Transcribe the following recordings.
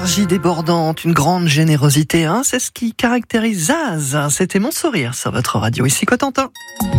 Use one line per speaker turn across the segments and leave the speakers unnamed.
énergie débordante, une grande générosité, c'est ce qui caractérise Zaz. C'était Mon Sourire sur votre radio. Ici Cotentin.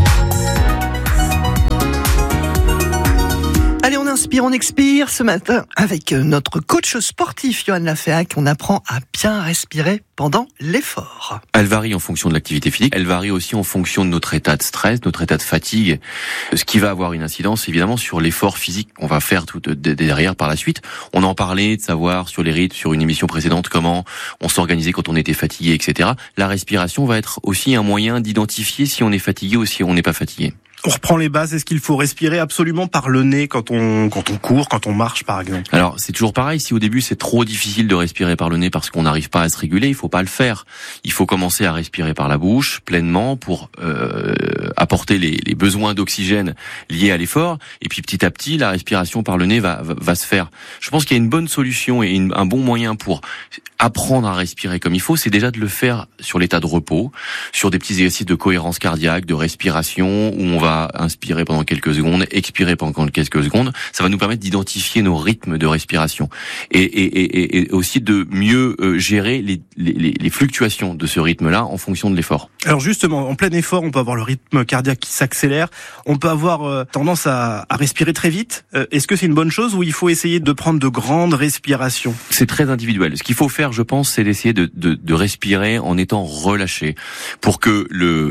Allez, on inspire, on expire ce matin avec notre coach sportif, Johan Laféac. On apprend à bien respirer pendant l'effort.
Elle varie en fonction de l'activité physique. Elle varie aussi en fonction de notre état de stress, notre état de fatigue. Ce qui va avoir une incidence, évidemment, sur l'effort physique qu'on va faire tout derrière par la suite. On en parlait de savoir sur les rythmes, sur une émission précédente, comment on s'organisait quand on était fatigué, etc. La respiration va être aussi un moyen d'identifier si on est fatigué ou si on n'est pas fatigué.
On reprend les bases. Est-ce qu'il faut respirer absolument par le nez quand on court, quand on marche, par exemple?
Alors, c'est toujours pareil. Si au début, c'est trop difficile de respirer par le nez parce qu'on n'arrive pas à se réguler, il faut pas le faire. Il faut commencer à respirer par la bouche, pleinement, pour apporter les besoins d'oxygène liés à l'effort. Et puis, petit à petit, la respiration par le nez va se faire. Je pense qu'il y a une bonne solution et un bon moyen pour apprendre à respirer comme il faut, c'est déjà de le faire sur l'état de repos, sur des petits exercices de cohérence cardiaque, de respiration, où on va inspirer pendant quelques secondes, expirer pendant quelques secondes. Ça va nous permettre d'identifier nos rythmes de respiration et aussi de mieux gérer les fluctuations de ce rythme-là en fonction de l'effort.
Alors justement, en plein effort, on peut avoir le rythme cardiaque qui s'accélère, on peut avoir tendance à respirer très vite. Est-ce que c'est une bonne chose ou il faut essayer de prendre de grandes respirations?
C'est très individuel. Ce qu'il faut faire, je pense, c'est d'essayer de respirer en étant relâché pour que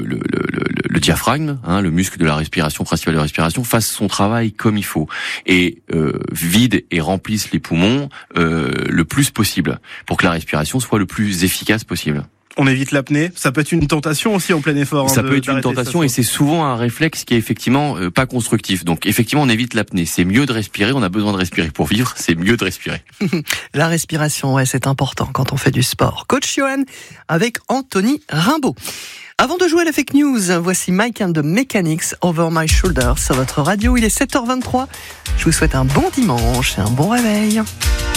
le diaphragme, le muscle de la respiration, principale de la respiration, fasse son travail comme il faut et vide et remplisse les poumons le plus possible pour que la respiration soit le plus efficace possible.
On évite l'apnée. Ça peut être une tentation aussi en plein effort.
Ça peut être une tentation et c'est souvent un réflexe qui est effectivement pas constructif. Donc effectivement, on évite l'apnée. C'est mieux de respirer. On a besoin de respirer pour vivre. C'est mieux de respirer.
La respiration, c'est important quand on fait du sport. Coach Johan avec Anthony Rimbaud. Avant de jouer à la fake news, voici Mike and the Mechanics, Over My Shoulder sur votre radio. Il est 7h23. Je vous souhaite un bon dimanche et un bon réveil.